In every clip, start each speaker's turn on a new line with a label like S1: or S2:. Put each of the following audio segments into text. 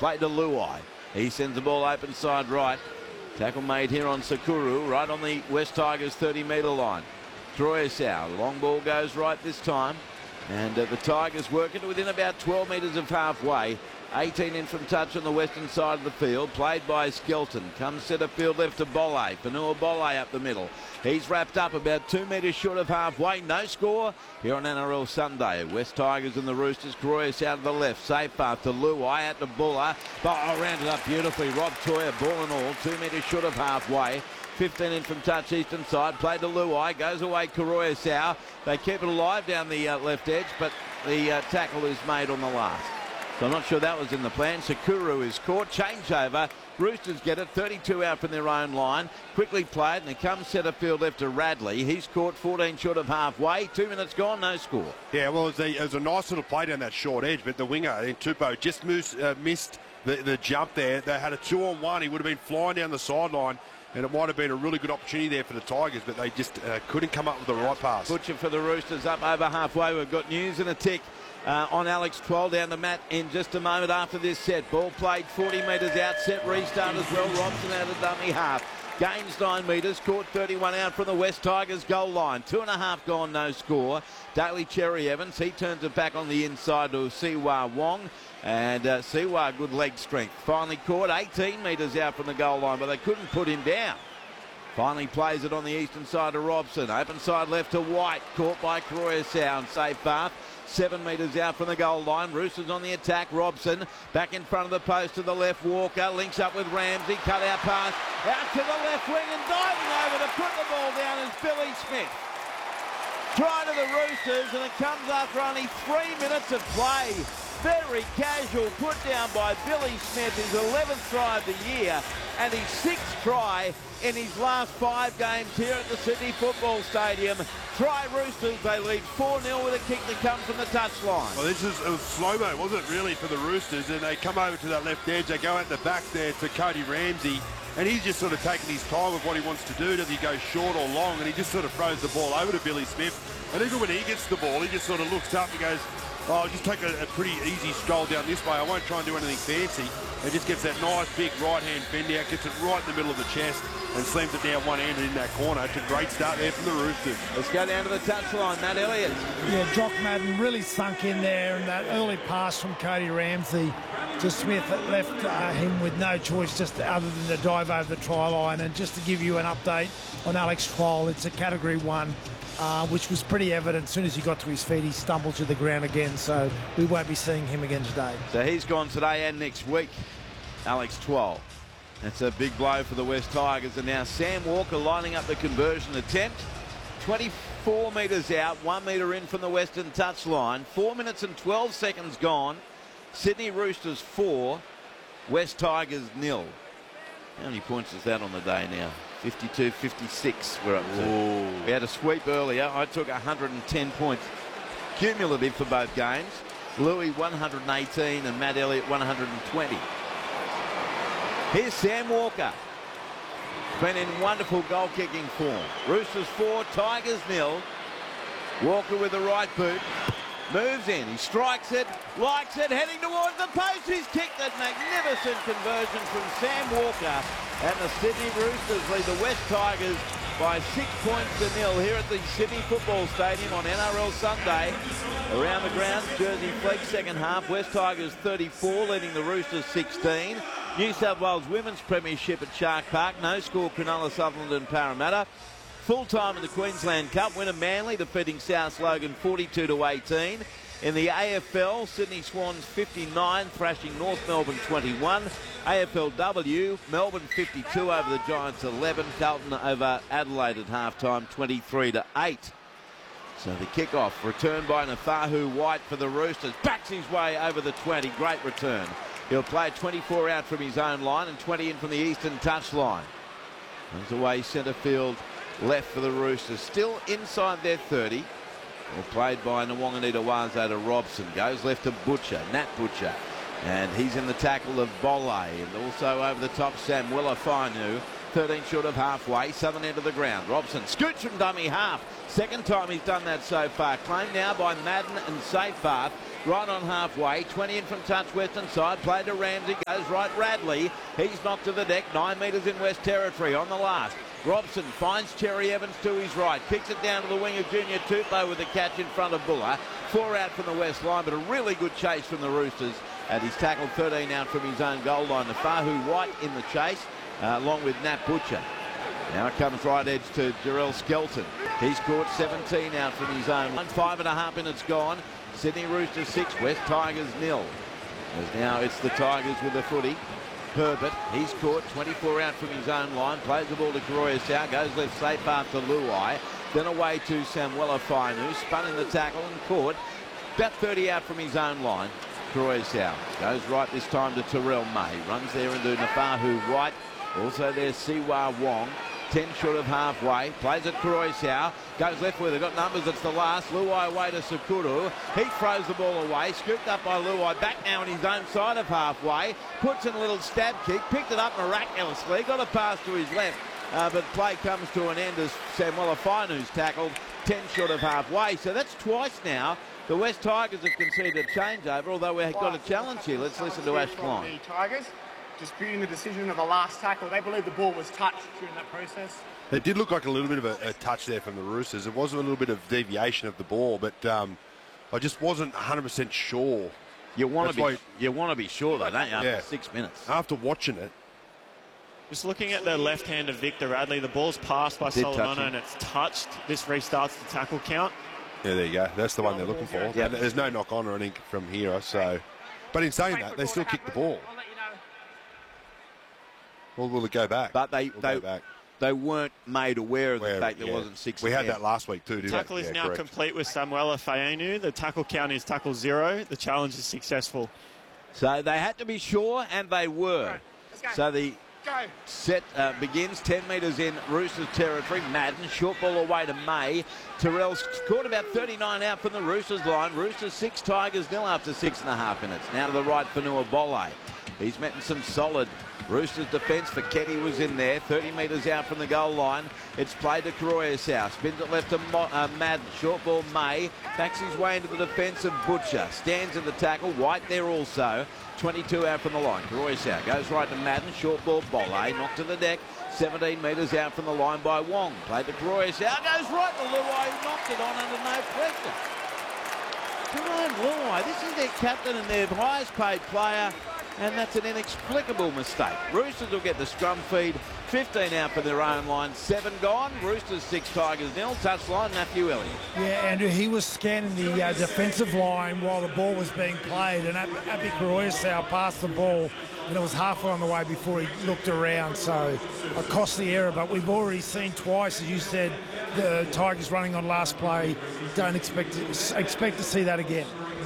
S1: Played to Luai. He sends the ball open side right. Tackle made here on Sakuru, right on the West Tigers 30-metre line. Troyesau, long ball goes right this time. And the Tigers working to within about 12 metres of halfway. 18 in from touch on the western side of the field. Played by Skelton. Comes centre field left to Bolle. Fanua Bolle up the middle. He's wrapped up about 2 metres short of halfway. No score here on NRL Sunday. West Tigers and the Roosters. Croyes out of the left. Safe path to Luai out to Buller. Rounded up beautifully. Rob Toyer, ball and all. 2 metres short of halfway. 15 in from touch eastern side. Played to Luai. Goes away Croyes. They keep it alive down the left edge, but the tackle is made on the last. So I'm not sure that was in the plan. Sakuru is caught. Changeover. Roosters get it. 32 out from their own line. Quickly played, and it comes centre field left to Radley. He's caught 14 short of halfway. 2 minutes gone, no score.
S2: Yeah, well, it was a nice little play down that short edge, but the winger in Tupou just missed the jump there. They had a 2-on-1. He would have been flying down the sideline, and it might have been a really good opportunity there for the Tigers, but they just couldn't come up with the right pass.
S1: Butcher for the Roosters up over halfway. We've got news and a tick on Alex Twal down the mat in just a moment after this set. Ball played 40 metres out, set restart as well. Robson out of dummy half. Gains 9 metres, caught 31 out from the West Tigers goal line. 2.5 gone, no score. Daly Cherry Evans, he turns it back on the inside to Siwa Wong. And Siwa, good leg strength. Finally caught 18 metres out from the goal line, but they couldn't put him down. Finally plays it on the eastern side to Robson. Open side left to White. Caught by Croyesau and safe path. 7 metres out from the goal line. Roosters on the attack. Robson back in front of the post to the left. Walker links up with Ramsey. Cut out pass. Out to the left wing and diving over to put the ball down is Billy Smith. Try to the Roosters, and it comes after only 3 minutes of play. Very casual put down by Billy Smith, his 11th try of the year and his 6th try in his last 5 games here at the Sydney Football Stadium. Try Roosters, they lead 4-0 with a kick that comes from the touchline.
S2: Well, it was slow-mo, wasn't it, really, for the Roosters? And they come over to that left edge. They go out the back there to Cody Ramsey. And he's just sort of taking his time with what he wants to do. Does he go short or long? And he just sort of throws the ball over to Billy Smith. And even when he gets the ball, he just sort of looks up and goes, oh, I'll just take a pretty easy stroll down this way. I won't try and do anything fancy. And just gets that nice big right-hand bend out, gets it right in the middle of the chest and slams it down one-handed in that corner. It's a great start there from the Roosters.
S1: Let's go down to the touchline. Matt Elliott.
S3: Yeah, Jock Madden really sunk in there, and that early pass from Cody Ramsey to Smith that left him with no choice just other than to dive over the try line. And just to give you an update on Alex Twal, it's a Category 1, which was pretty evident. As soon as he got to his feet, he stumbled to the ground again, so we won't be seeing him again today.
S1: So he's gone today and next week, Alex Twal. That's a big blow for the West Tigers. And now Sam Walker lining up the conversion attempt. 24 metres out, 1 metre in from the western touchline. 4 minutes and 12 seconds gone. Sydney Roosters 4, West Tigers 0. How many points is that on the day now? 52-56 we're up to. Ooh. We had a sweep earlier. I took 110 points cumulative for both games. Louis 118 and Matt Elliott 120. Here's Sam Walker. Been in wonderful goal-kicking form. Roosters 4, Tigers 0. Walker with the right boot. Moves in, he strikes it, likes it, heading towards the post. He's kicked that magnificent conversion from Sam Walker. And the Sydney Roosters lead the West Tigers by 6 points to 0 here at the Sydney Football Stadium on NRL Sunday. Around the grounds, Jersey Flegg second half. West Tigers 34, leading the Roosters 16. New South Wales Women's Premiership at Shark Park. No score, Cronulla, Sutherland and Parramatta. Full time in the Queensland Cup. Winner Manly defeating South Logan 42-18. In the AFL, Sydney Swans 59, thrashing North Melbourne 21. AFLW, Melbourne 52 over the Giants 11. Carlton over Adelaide at halftime 23-8. So the kick-off returned by Nafahu White for the Roosters. Backs his way over the 20. Great return. He'll play 24 out from his own line and 20 in from the eastern touchline. Comes away centre field left for the Roosters. Still inside their 30. Well played by Nwanganita Wazo to Robson. Goes left to Butcher, Nat Butcher. And he's in the tackle of Bolle. And also over the top, Sam Willafanu. 13 short of halfway, southern end of the ground. Robson scoots from dummy half. Second time he's done that so far. Claimed now by Madden and Seyfarth. Right on halfway, 20 in from touch western side, play to Ramsey, goes right Radley. He's knocked to the deck, 9 metres in West Territory on the last. Robson finds Cherry Evans to his right, kicks it down to the wing of Junior Tupou with the catch in front of Buller. 4 out from the west line, but a really good chase from the Roosters. And he's tackled 13 out from his own goal line. Nafahu White in the chase, along with Nat Butcher. Now it comes right edge to Jarrell Skelton. He's caught 17 out from his own. 5.5 minutes gone. Sydney Roosters 6, West Tigers 0. As now it's the Tigers with the footy. Herbert, he's caught 24 out from his own line. Plays the ball to Koroisau, goes left Seyfarth to Luai. Then away to Samuela Fainu, spun in the tackle and caught. About 30 out from his own line. Koroisau goes right this time to Terrell May. Runs there into Nafahu White. Also there's Siwa Wong. 10 short of halfway, plays at Koroisau, goes left where they've got numbers, it's the last. Luai away to Sukuru. He throws the ball away, scooped up by Luai, back now on his own side of halfway, puts in a little stab kick, picked it up miraculously, got a pass to his left, but play comes to an end as Samuela Fainu's tackled 10 short of halfway. So that's twice now. The West Tigers have conceded a changeover, although we've got a challenge here. Let's listen to Ash Klein.
S4: The Tigers disputing the decision of the last tackle. They believe the ball was touched during that process.
S2: It did look like a little bit of a touch there from the Roosters. It was a little bit of deviation of the ball, but I just wasn't 100% sure.
S1: You want to be sure, though, don't you, after 6 minutes?
S2: After watching it.
S5: Just looking at the left hand of Victor Radley, the ball's passed by Solomona and it's touched. This restarts the tackle count.
S2: Yeah, there you go. That's the one they're looking for. Yeah. There's no knock on or anything from here, so. But in saying that, they still kicked the ball. Or will it go back?
S1: But they weren't made aware of the fact there wasn't 6.
S2: We had that last week too, didn't we?
S5: Tackle is now complete with Samuela Fainu. The tackle count is tackle 0. The challenge is successful.
S1: So they had to be sure, and they were. So the set begins 10 metres in Roosters territory. Madden, short ball away to May. Terrell's caught about 39 out from the Roosters line. Roosters 6, Tigers 0 after 6.5 minutes. Now to the right for Nuabole. He's met in some solid Roosters defence. Fekete was in there, 30 metres out from the goal line. It's played to Koroisau. Spins it left to Madden. Short ball May. Backs his way into the defence of Butcher. Stands in the tackle. White there also. 22 out from the line. Koroisau goes right to Madden. Short ball Bolle. Knocked to the deck. 17 metres out from the line by Wong. Played to Koroisau. Goes right to Luai. Knocked it on under no pressure. Jerome Luai. This is their captain and their highest paid player. And that's an inexplicable mistake. Roosters will get the scrum feed. 15 out for their own line. 7 gone. Roosters 6, Tigers 0. Touchline, Matthew Elliott.
S3: Yeah, Andrew, he was scanning the defensive line while the ball was being played. And Api Koroisau passed the ball. And it was halfway on the way before he looked around. So a costly error. But we've already seen twice, as you said, the Tigers running on last play. Don't expect to see that again.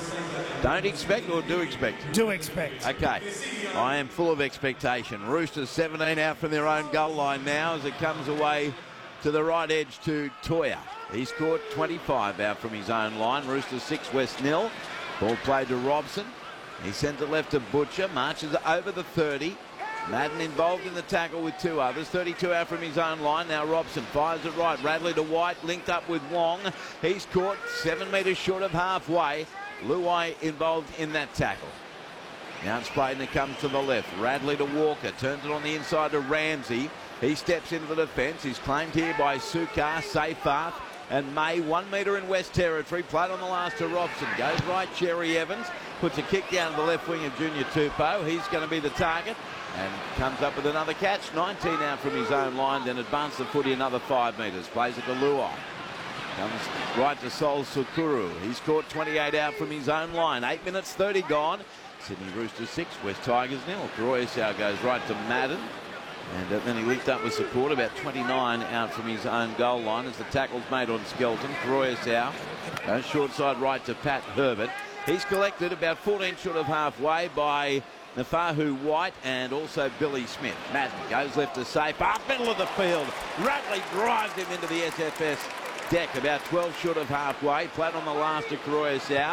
S1: Don't expect or do expect?
S3: Do expect.
S1: Okay. I am full of expectation. Roosters 17 out from their own goal line now as it comes away to the right edge to Toya. He's caught 25 out from his own line. Roosters 6, West 0. Ball played to Robson. He sends it left to Butcher. Marches over the 30. Madden involved in the tackle with 2 others. 32 out from his own line. Now Robson fires it right. Radley to White. Linked up with Wong. He's caught 7 metres short of halfway. Luai involved in that tackle. Now it's played and it comes to the left. Radley to Walker. Turns it on the inside to Ramsey. He steps into the defence. He's claimed here by Sukar, Seyfarth and May. 1 metre in West Territory. Played on the last to Robson. Goes right, Cherry Evans. Puts a kick down to the left wing of Junior Tupou. He's going to be the target. And comes up with another catch. 19 out from his own line. Then advances the footy another 5 metres. Plays it to Luai. Comes right to Sol Sukuru. He's caught 28 out from his own line. 8 minutes 30 gone. Sydney Roosters 6, West Tigers 0. Koroisau goes right to Madden. And then he linked up with support about 29 out from his own goal line as the tackle's made on Skelton. Koroisau goes short side right to Pat Herbert. He's collected about 14 short of halfway by Nafahu White and also Billy Smith. Madden goes left to Seyfarth, middle of the field. Radley drives him into the SFS deck about 12 short of halfway. Played on the last to Koroisau.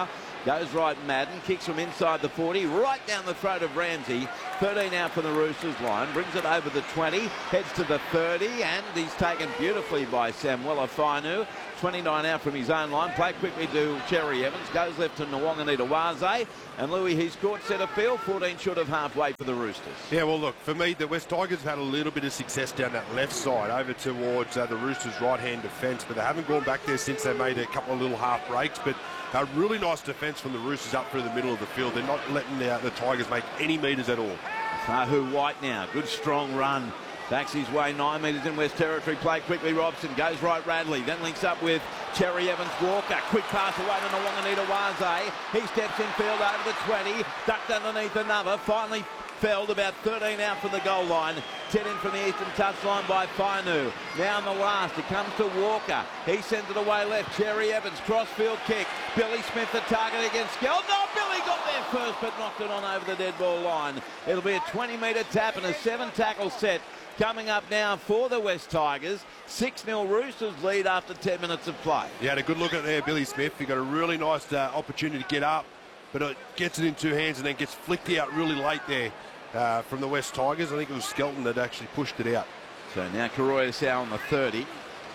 S1: Goes right Madden, kicks from inside the 40, right down the throat of Ramsey. 13 out from the Roosters line, brings it over the 20, heads to the 30, and he's taken beautifully by Samuela Fainu. 29 out from his own line, play quickly to Cherry Evans, goes left to Nwanganita-Waze, and Louis, he's caught centre field, 14 short of halfway for the Roosters.
S2: Yeah, well, look, for me, the West Tigers have had a little bit of success down that left side over towards the Roosters' right-hand defence, but they haven't gone back there since they made a couple of little half breaks, but a really nice defence from the Roosters up through the middle of the field. They're not letting the Tigers make any metres at all.
S1: Tahu White now, good strong run. Backs his way 9 metres in West Territory. Play quickly. Robson goes right Radley. Then links up with Cherry Evans Walker. Quick pass away to Nwanganita-Waze. He steps in field over the 20. Ducked underneath another. Finally felled about 13 out from the goal line. 10 in from the eastern touchline by Fainu. Now in the last, it comes to Walker. He sends it away left. Cherry Evans, crossfield kick. Billy Smith the target against Skell. No, Billy got there first but knocked it on over the dead ball line. It'll be a 20-metre tap and a 7-tackle set coming up now for the West Tigers. 6-0 Roosters lead after 10 minutes of play.
S2: You had a good look at there, Billy Smith. He got a really nice opportunity to get up, but it gets it in two hands and then gets flicked out really late there from the West Tigers. I think it was Skelton that actually pushed it out.
S1: So now Karoya on the 30.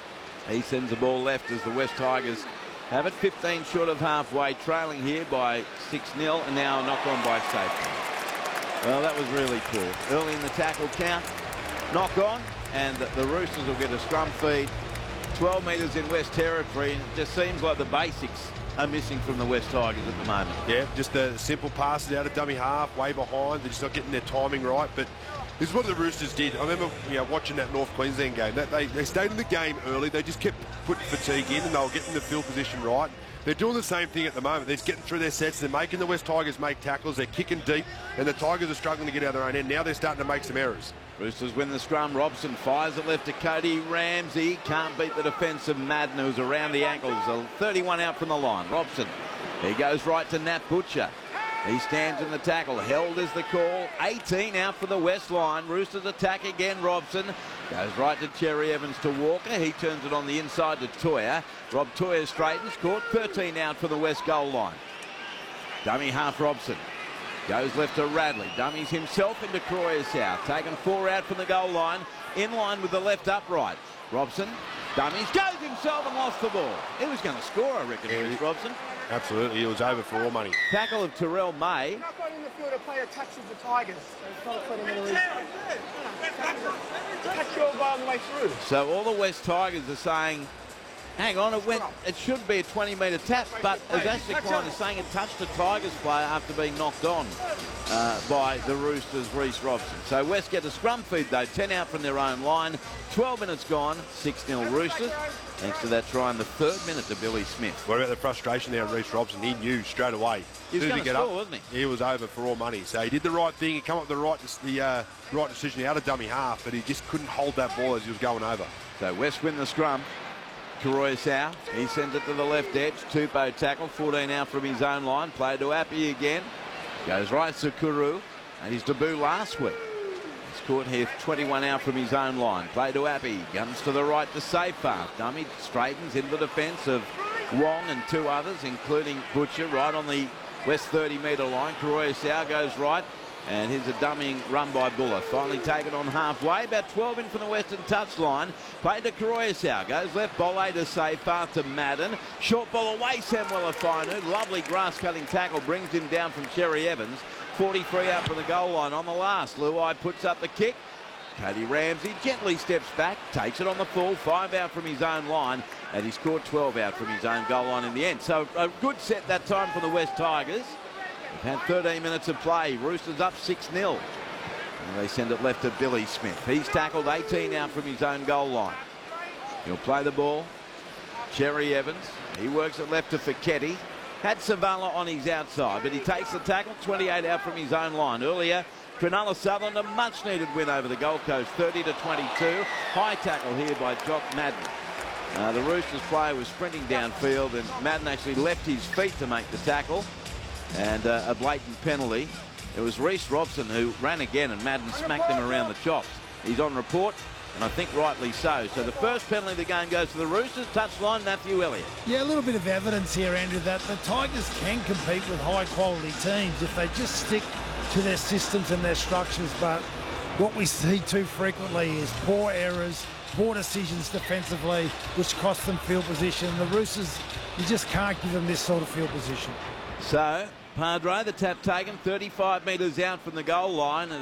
S1: He sends the ball left as the West Tigers have it. 15 short of halfway, trailing here by 6-0, and now a knock on by safety. Well, that was really poor. Early in the tackle count, knock on, and the Roosters will get a scrum feed. 12 metres in West Territory, and it just seems like the basics are missing from the West Tigers at the moment.
S2: Yeah, just the simple passes out of dummy half, way behind. They're just not getting their timing right. But this is what the Roosters did. I remember watching that North Queensland game. They stayed in the game early. They just kept putting fatigue in and they were getting the field position right. They're doing the same thing at the moment. They're just getting through their sets. They're making the West Tigers make tackles. They're kicking deep, and the Tigers are struggling to get out of their own end. Now they're starting to make some errors.
S1: Roosters win the scrum. Robson fires it left to Cody Ramsey. Can't beat the defence of Madden, who's around the ankles. 31 out from the line. Robson, he goes right to Nat Butcher. He stands in the tackle. Held is the call. 18 out for the West line. Roosters attack again. Robson goes right to Cherry Evans to Walker. He turns it on the inside to Toya. Rob Toya straightens. Caught. 13 out for the West goal line. Dummy half Robson. Goes left to Radley. Dummies himself into Croya South. Taken 4 out from the goal line. In line with the left upright. Robson. Dummies. Goes himself and lost the ball. He was going to score, I reckon, Bruce Robson.
S2: Absolutely. He was over for all money.
S1: Tackle of Terrell May.
S4: Not got in the field, a player touches the Tigers. So it's not a 20-metre touch your guy on the way through.
S1: So all the West Tigers are saying, hang on, it should be a 20-metre tap, but as Ashley Klein is saying, it touched a Tigers player after being knocked on by the Roosters' Reece Robson. So West get a scrum feed though, 10 out from their own line, 12 minutes gone, 6-0 Roosters, thanks to that try in the 3rd minute to Billy Smith.
S2: What about the frustration there on Reece Robson? He knew straight away.
S1: He was going to score, wasn't he?
S2: He was over for all money. So he did the right thing. He came up with the right decision out of dummy half, but he just couldn't hold that ball as he was going over.
S1: So West win the scrum. Karoya South, he sends it to the left edge. Tupou tackle, 14 out from his own line. Play to Appy again. Goes right to Kuru, and his debut last week. He's caught here 21 out from his own line. Play to Appy, guns to the right to Safar. Dummy straightens into the defence of Wong and 2 others, including Butcher, right on the West 30-metre line. Karoya South goes right. And here's a dummying run by Buller. Finally taken on halfway. About 12 in from the western touchline. Played to Karoya South. Goes left volley to Safar to Madden. Short ball away, Samuela Fainu. Lovely grass-cutting tackle. Brings him down from Cherry Evans. 43 out from the goal line on the last. Luai puts up the kick. Cody Ramsey gently steps back. Takes it on the full. 5 out from his own line. And he's scored 12 out from his own goal line in the end. So a good set that time for the West Tigers. They've had 13 minutes of play. Roosters up 6-0. And they send it left to Billy Smith. He's tackled 18 out from his own goal line. He'll play the ball. Cherry Evans. He works it left to Fiketti. Had Savala on his outside, but he takes the tackle. 28 out from his own line. Earlier, Cronulla Sutherland, a much-needed win over the Gold Coast, 30-22. High tackle here by Jock Madden. The Roosters player was sprinting downfield, and Madden actually left his feet to make the tackle. And a blatant penalty. It was Reece Robson who ran again, and Madden smacked him around the chops. He's on report, and I think rightly so. So the first penalty of the game goes to the Roosters. Touchline, Matthew Elliott.
S3: Yeah, a little bit of evidence here, Andrew, that the Tigers can compete with high-quality teams if they just stick to their systems and their structures. But what we see too frequently is poor errors, poor decisions defensively, which cost them field position. The Roosters, you just can't give them this sort of field position.
S1: So Padre, the tap taken 35 metres out from the goal line, and